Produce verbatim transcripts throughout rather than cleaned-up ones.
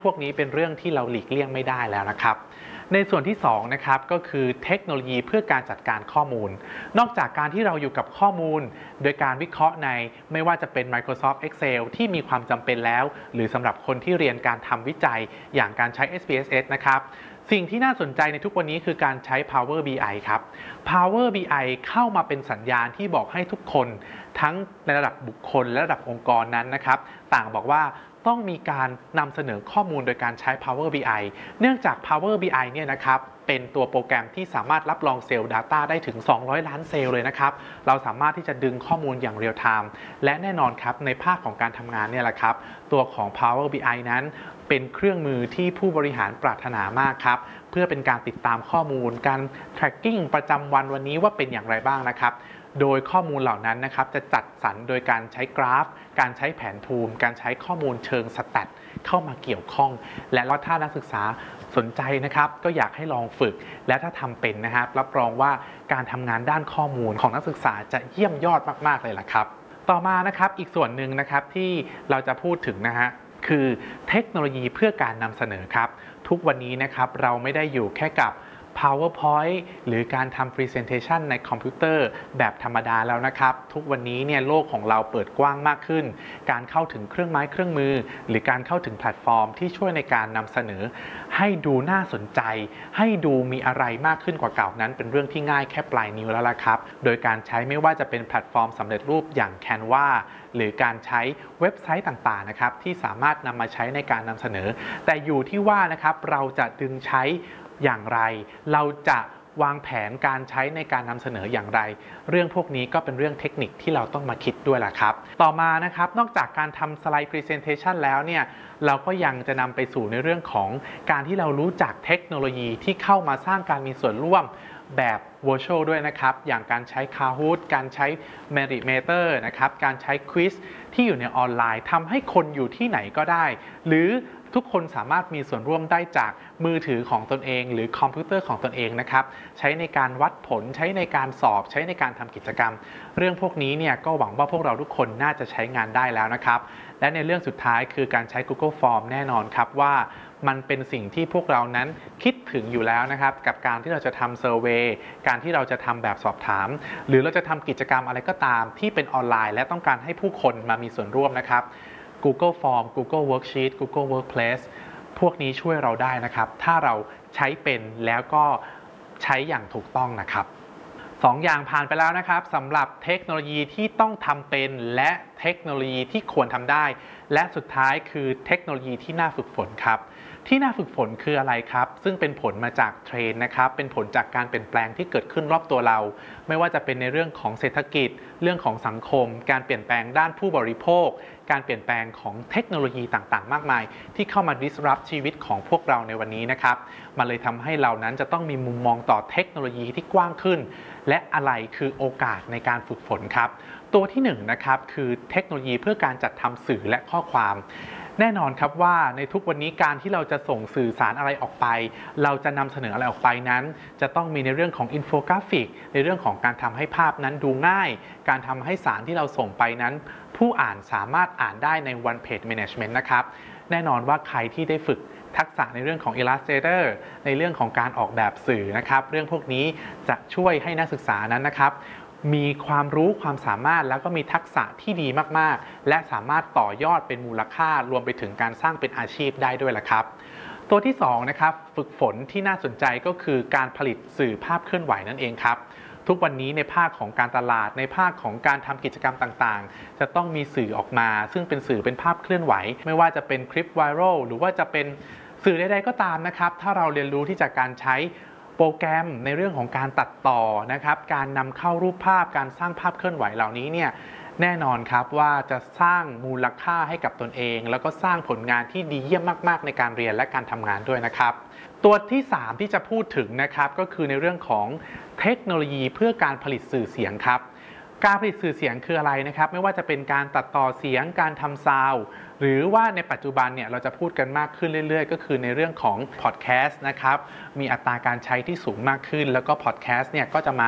พวกนี้เป็นเรื่องที่เราหลีกเลี่ยงไม่ได้แล้วนะครับในส่วนที่สองนะครับก็คือเทคโนโลยีเพื่อการจัดการข้อมูลนอกจากการที่เราอยู่กับข้อมูลโดยการวิเคราะห์ในไม่ว่าจะเป็น Microsoft Excel ที่มีความจำเป็นแล้วหรือสำหรับคนที่เรียนการทำวิจัยอย่างการใช้ เอส พี เอส เอส นะครับสิ่งที่น่าสนใจในทุกวันนี้คือการใช้ Power บี ไอ ครับ Power บี ไอ เข้ามาเป็นสัญญาณที่บอกให้ทุกคนทั้งในระดับบุคคลและระดับองค์กรนั้นนะครับต่างบอกว่าต้องมีการนำเสนอข้อมูลโดยการใช้ Power บี ไอ เนื่องจาก Power บี ไอ เนี่ยนะครับเป็นตัวโปรแกรมที่สามารถรับรองเซลล์ Data ได้ถึงสองร้อยล้านเซลล์เลยนะครับเราสามารถที่จะดึงข้อมูลอย่างเรียลไทม์และแน่นอนครับในภาคของการทำงานเนี่ยแหละครับตัวของ Power บี ไอ นั้นเป็นเครื่องมือที่ผู้บริหารปรารถนามากครับเพื่อเป็นการติดตามข้อมูลการ tracking ประจำวันวันนี้ว่าเป็นอย่างไรบ้างนะครับโดยข้อมูลเหล่านั้นนะครับจะจัดสรรโดยการใช้กราฟการใช้แผนภูมิการใช้ข้อมูลเชิงสแตทเข้ามาเกี่ยวข้องและถ้านักศึกษาสนใจนะครับก็อยากให้ลองฝึกและถ้าทำเป็นนะครับรับรองว่าการทำงานด้านข้อมูลของนักศึกษาจะเยี่ยมยอดมากๆเลยล่ะครับต่อมานะครับอีกส่วนหนึ่งนะครับที่เราจะพูดถึงนะฮะคือเทคโนโลยีเพื่อการนำเสนอครับทุกวันนี้นะครับเราไม่ได้อยู่แค่กับ PowerPoint หรือการทำ Presentation ในคอมพิวเตอร์แบบธรรมดาแล้วนะครับทุกวันนี้เนี่ยโลกของเราเปิดกว้างมากขึ้นการเข้าถึงเครื่องไม้เครื่องมือหรือการเข้าถึงแพลตฟอร์มที่ช่วยในการนำเสนอให้ดูน่าสนใจให้ดูมีอะไรมากขึ้นกว่าเก่านั้นเป็นเรื่องที่ง่ายแค่ปลายนิ้วแล้วล่ะครับโดยการใช้ไม่ว่าจะเป็นแพลตฟอร์มสำเร็จรูปอย่าง Canva หรือการใช้เว็บไซต์ต่างๆนะครับที่สามารถนำมาใช้ในการนำเสนอแต่อยู่ที่ว่านะครับเราจะดึงใช้อย่างไรเราจะวางแผนการใช้ในการนำเสนออย่างไรเรื่องพวกนี้ก็เป็นเรื่องเทคนิคที่เราต้องมาคิดด้วยล่ะครับต่อมานะครับนอกจากการทำสไลด์ Presentation แล้วเนี่ยเราก็ยังจะนำไปสู่ในเรื่องของการที่เรารู้จักเทคโนโลยีที่เข้ามาสร้างการมีส่วนร่วมแบบ Virtual ด้วยนะครับอย่างการใช้ Kahoot การใช้ Mentimeter นะครับการใช้ Quiz ที่อยู่ในออนไลน์ทำให้คนอยู่ที่ไหนก็ได้หรือทุกคนสามารถมีส่วนร่วมได้จากมือถือของตนเองหรือคอมพิวเตอร์ของตนเองนะครับใช้ในการวัดผลใช้ในการสอบใช้ในการทำกิจกรรมเรื่องพวกนี้เนี่ยก็หวังว่าพวกเราทุกคนน่าจะใช้งานได้แล้วนะครับและในเรื่องสุดท้ายคือการใช้ Google Form แน่นอนครับว่ามันเป็นสิ่งที่พวกเรานั้นคิดถึงอยู่แล้วนะครับกับการที่เราจะทำเซอร์เวย์การที่เราจะทำแบบสอบถามหรือเราจะทำกิจกรรมอะไรก็ตามที่เป็นออนไลน์และต้องการให้ผู้คนมามีส่วนร่วมนะครับGoogle Form Google Worksheet Google Workplace พวกนี้ช่วยเราได้นะครับถ้าเราใช้เป็นแล้วก็ใช้อย่างถูกต้องนะครับสองอย่างผ่านไปแล้วนะครับสำหรับเทคโนโลยีที่ต้องทำเป็นและเทคโนโลยีที่ควรทำได้และสุดท้ายคือเทคโนโลยีที่น่าฝึกฝนครับที่น่าฝึกฝนคืออะไรครับซึ่งเป็นผลมาจากเทรนด์นะครับเป็นผลจากการเปลี่ยนแปลงที่เกิดขึ้นรอบตัวเราไม่ว่าจะเป็นในเรื่องของเศรษฐกิจเรื่องของสังคมการเปลี่ยนแปลงด้านผู้บริโภคการเปลี่ยนแปลงของเทคโนโลยีต่างๆมากมายที่เข้ามา disrupt ชีวิตของพวกเราในวันนี้นะครับมันเลยทำให้เรานั้นจะต้องมีมุมมองต่อเทคโนโลยีที่กว้างขึ้นและอะไรคือโอกาสในการฝึกฝนครับตัวที่หนึ่งนะครับคือเทคโนโลยีเพื่อการจัดทำสื่อและข้อความแน่นอนครับว่าในทุกวันนี้การที่เราจะส่งสื่อสารอะไรออกไปเราจะนำเสนออะไรออกไปนั้นจะต้องมีในเรื่องของอินโฟกราฟิกในเรื่องของการทำให้ภาพนั้นดูง่ายการทำให้สารที่เราส่งไปนั้นผู้อ่านสามารถอ่านได้ใน One Page Management นะครับแน่นอนว่าใครที่ได้ฝึกทักษะในเรื่องของ Illustrator ในเรื่องของการออกแบบสื่อนะครับเรื่องพวกนี้จะช่วยให้นักศึกษานั้นนะครับมีความรู้ความสามารถแล้วก็มีทักษะที่ดีมากๆและสามารถต่อยอดเป็นมูลค่ารวมไปถึงการสร้างเป็นอาชีพได้ด้วยล่ะครับตัวที่สองนะครับฝึกฝนที่น่าสนใจก็คือการผลิตสื่อภาพเคลื่อนไหวนั่นเองครับทุกวันนี้ในภาคของการตลาดในภาคของการทำกิจกรรมต่างๆจะต้องมีสื่อออกมาซึ่งเป็นสื่อเป็นภาพเคลื่อนไหวไม่ว่าจะเป็นคลิปไวรัลหรือว่าจะเป็นสื่อใดๆก็ตามนะครับถ้าเราเรียนรู้ที่จะการใช้โปรแกรมในเรื่องของการตัดต่อนะครับการนำเข้ารูปภาพการสร้างภาพเคลื่อนไหวเหล่านี้เนี่ยแน่นอนครับว่าจะสร้างมูลค่าให้กับตนเองแล้วก็สร้างผลงานที่ดีเยี่ยมมากๆในการเรียนและการทำงานด้วยนะครับตัวที่สามที่จะพูดถึงนะครับก็คือในเรื่องของเทคโนโลยีเพื่อการผลิตสื่อเสียงครับการผลิตสื่อเสียงคืออะไรนะครับไม่ว่าจะเป็นการตัดต่อเสียงการทำซาวด์หรือว่าในปัจจุบันเนี่ยเราจะพูดกันมากขึ้นเรื่อยๆก็คือในเรื่องของพอดแคสต์นะครับมีอัตราการใช้ที่สูงมากขึ้นแล้วก็พอดแคสต์เนี่ยก็จะมา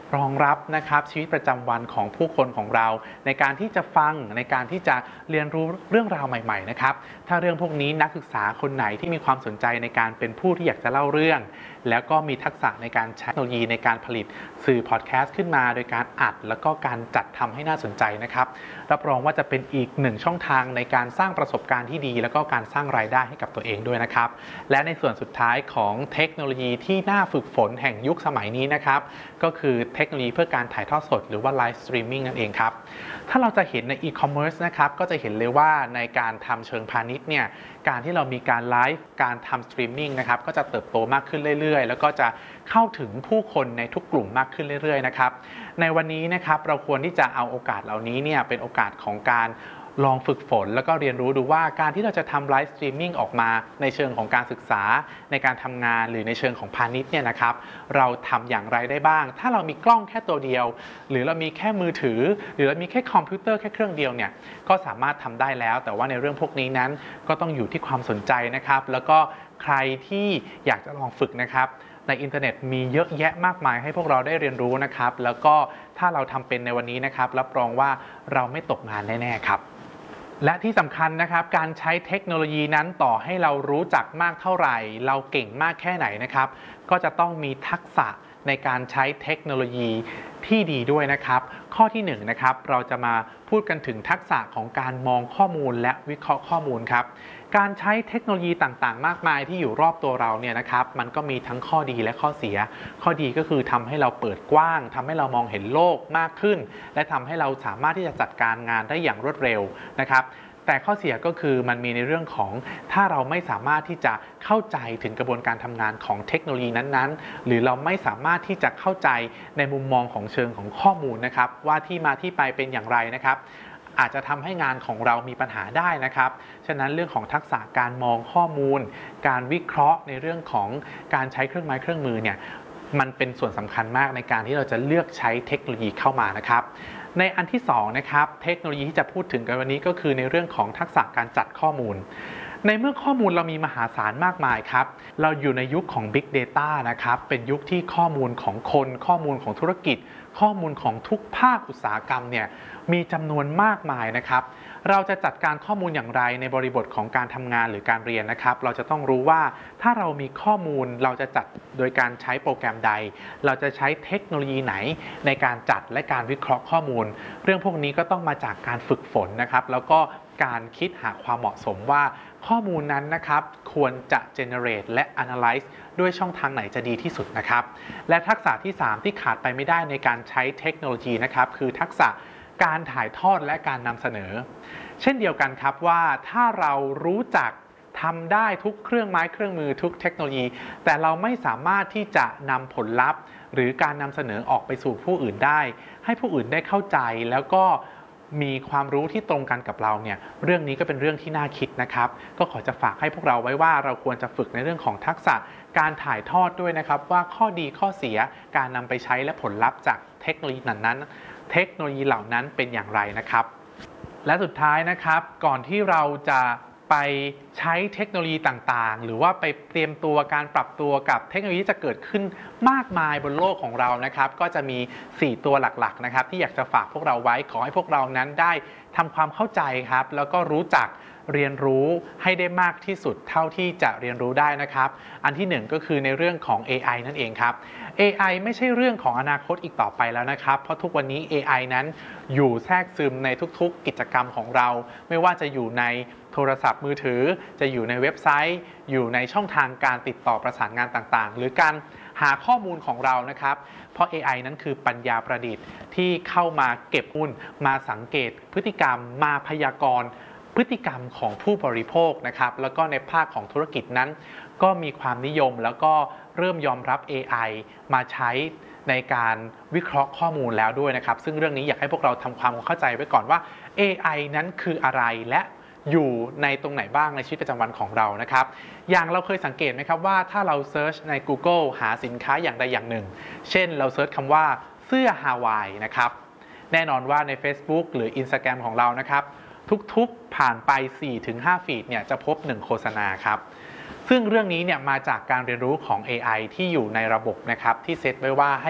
รองรับนะครับชีวิตประจำวันของผู้คนของเราในการที่จะฟังในการที่จะเรียนรู้เรื่องราวใหม่ๆนะครับถ้าเรื่องพวกนี้นักศึกษาคนไหนที่มีความสนใจในการเป็นผู้ที่อยากจะเล่าเรื่องแล้วก็มีทักษะในการใช้เทคโนโลยีในการผลิตสื่อพอดแคสต์ขึ้นมาโดยการอัดแล้วก็การจัดทำให้น่าสนใจนะครับรับรองว่าจะเป็นอีกหนึ่งช่องทางในการสร้างประสบการณ์ที่ดีแล้วก็การสร้างรายได้ให้กับตัวเองด้วยนะครับและในส่วนสุดท้ายของเทคโนโลยีที่น่าฝึกฝนแห่งยุคสมัยนี้นะครับก็คือเทคโนโลยีเพื่อการถ่ายทอดสดหรือว่าไลฟ์สตรีมมิ่งนั่นเองครับถ้าเราจะเห็นในอีคอมเมิร์ซนะครับก็จะเห็นเลยว่าในการทำเชิงพาณิชย์เนี่ยการที่เรามีการไลฟ์การทำสตรีมมิ่งนะครับก็จะเติบโตมากขึ้นเรื่อยๆแล้วก็จะเข้าถึงผู้คนในทุกกลุ่มมากขึ้นเรื่อยๆนะครับในวันนี้นะครับเราควรที่จะเอาโอกาสเหล่านี้เนี่ยเป็นโอกาสของการลองฝึกฝนแล้วก็เรียนรู้ดูว่าการที่เราจะทำไลฟ์สตรีมมิ่งออกมาในเชิงของการศึกษาในการทำงานหรือในเชิงของพาณิชย์เนี่ยนะครับเราทำอย่างไรได้บ้างถ้าเรามีกล้องแค่ตัวเดียวหรือเรามีแค่มือถือหรือเรามีแค่คอมพิวเตอร์แค่เครื่องเดียวเนี่ยก็สามารถทำได้แล้วแต่ว่าในเรื่องพวกนี้นั้นก็ต้องอยู่ที่ความสนใจนะครับแล้วก็ใครที่อยากจะลองฝึกนะครับในอินเทอร์เน็ตมีเยอะแยะมากมายให้พวกเราได้เรียนรู้นะครับแล้วก็ถ้าเราทำเป็นในวันนี้นะครับรับรองว่าเราไม่ตกงานแน่ๆครับและที่สำคัญนะครับการใช้เทคโนโลยีนั้นต่อให้เรารู้จักมากเท่าไหร่เราเก่งมากแค่ไหนนะครับก็จะต้องมีทักษะในการใช้เทคโนโลยีที่ดีด้วยนะครับข้อที่หนึ่งนะครับเราจะมาพูดกันถึงทักษะของการมองข้อมูลและวิเคราะห์ข้อมูลครับการใช้เทคโนโลยีต่างๆมากมายที่อยู่รอบตัวเราเนี่ยนะครับมันก็มีทั้งข้อดีและข้อเสียข้อดีก็คือทำให้เราเปิดกว้างทำให้เรามองเห็นโลกมากขึ้นและทำให้เราสามารถที่จะจัดการงานได้อย่างรวดเร็วนะครับแต่ข้อเสียก็คือมันมีในเรื่องของถ้าเราไม่สามารถที่จะเข้าใจถึงกระบวนการทำงานของเทคโนโลยีนั้นๆหรือเราไม่สามารถที่จะเข้าใจในมุมมองของเชิงของข้อมูลนะครับว่าที่มาที่ไปเป็นอย่างไรนะครับอาจจะทำให้งานของเรามีปัญหาได้นะครับฉะนั้นเรื่องของทักษะการมองข้อมูลการวิเคราะห์ในเรื่องของการใช้เครื่องไม้เครื่องมือเนี่ยมันเป็นส่วนสำคัญมากในการที่เราจะเลือกใช้เทคโนโลยีเข้ามานะครับในอันที่สองนะครับเทคโนโลยีที่จะพูดถึงกันวันนี้ก็คือในเรื่องของทักษะการจัดข้อมูลในเมื่อข้อมูลเรามีมหาศาลมากมายครับเราอยู่ในยุคของ Big Data นะครับเป็นยุคที่ข้อมูลของคนข้อมูลของธุรกิจข้อมูลของทุกภาคอุตสาหกรรมเนี่ยมีจำนวนมากมายนะครับเราจะจัดการข้อมูลอย่างไรในบริบทของการทำงานหรือการเรียนนะครับเราจะต้องรู้ว่าถ้าเรามีข้อมูลเราจะจัดโดยการใช้โปรแกรมใดเราจะใช้เทคโนโลยีไหนในการจัดและการวิเคราะห์ข้อมูลเรื่องพวกนี้ก็ต้องมาจากการฝึกฝนนะครับแล้วก็การคิดหาความเหมาะสมว่าข้อมูลนั้นนะครับควรจะ generate และ analyze ด้วยช่องทางไหนจะดีที่สุดนะครับและทักษะที่สามที่ขาดไปไม่ได้ในการใช้เทคโนโลยีนะครับคือทักษะการถ่ายทอดและการนำเสนอเช่นเดียวกันครับว่าถ้าเรารู้จักทำได้ทุกเครื่องไม้เครื่องมือทุกเทคโนโลยีแต่เราไม่สามารถที่จะนำผลลัพธ์หรือการนำเสนอออกไปสู่ผู้อื่นได้ให้ผู้อื่นได้เข้าใจแล้วก็มีความรู้ที่ตรงกันกับเราเนี่ยเรื่องนี้ก็เป็นเรื่องที่น่าคิดนะครับก็ขอจะฝากให้พวกเราไว้ว่าเราควรจะฝึกในเรื่องของทักษะการถ่ายทอดด้วยนะครับว่าข้อดีข้อเสียการนำไปใช้และผลลัพธ์จากเทคโนโลยีนั้นๆเทคโนโลยีเหล่านั้นเป็นอย่างไรนะครับและสุดท้ายนะครับก่อนที่เราจะไปใช้เทคโนโลยีต่างๆหรือว่าไปเตรียมตัวการปรับตัวกับเทคโนโลยีที่จะเกิดขึ้นมากมายบนโลกของเรานะครับก็จะมีสี่ตัวหลักๆนะครับที่อยากจะฝากพวกเราไว้ขอให้พวกเรานั้นได้ทำความเข้าใจครับแล้วก็รู้จักเรียนรู้ให้ได้มากที่สุดเท่าที่จะเรียนรู้ได้นะครับอันที่หนึ่งก็คือในเรื่องของ เอ ไอ นั่นเองครับ เอ ไอ ไม่ใช่เรื่องของอนาคตอีกต่อไปแล้วนะครับเพราะทุกวันนี้ เอ ไอ นั้นอยู่แทรกซึมในทุกๆกิจกรรมของเราไม่ว่าจะอยู่ในโทรศัพท์มือถือจะอยู่ในเว็บไซต์อยู่ในช่องทางการติดต่อประสานงานต่างๆหรือการหาข้อมูลของเรานะครับเพราะ เอ ไอ นั้นคือปัญญาประดิษฐ์ที่เข้ามาเก็บข้อมูลมาสังเกตพฤติกรรมมาพยากรณ์พฤติกรรมของผู้บริโภคนะครับแล้วก็ในภาคของธุรกิจนั้นก็มีความนิยมแล้วก็เริ่มยอมรับ เอ ไอ มาใช้ในการวิเคราะห์ข้อมูลแล้วด้วยนะครับซึ่งเรื่องนี้อยากให้พวกเราทำความเข้าใจไว้ก่อนว่า เอ ไอ นั้นคืออะไรและอยู่ในตรงไหนบ้างในชีวิตประจำวันของเรานะครับอย่างเราเคยสังเกตไหมครับว่าถ้าเราเซิร์ชใน Google หาสินค้าอย่างใดอย่างหนึ่งเช่นเราเซิร์ชคำว่าเสื้อฮาวายนะครับแน่นอนว่าใน Facebook หรือ Instagram ของเรานะครับทุกๆผ่านไป สี่ถึงห้า ฟีดเนี่ยจะพบหนึ่งโฆษณาครับซึ่งเรื่องนี้เนี่ยมาจากการเรียนรู้ของ เอ ไอ ที่อยู่ในระบบนะครับที่เซตไว้ว่าให้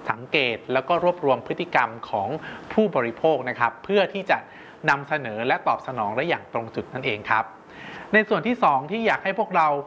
สังเกตแล้วก็รวบรวมพฤติกรรมของผู้บริโภคนะครับเพื่อที่จะนำเสนอและตอบสนองได้อย่างตรงจุดนั่นเองครับในส่วนที่สองที่อยากให้พวกเรา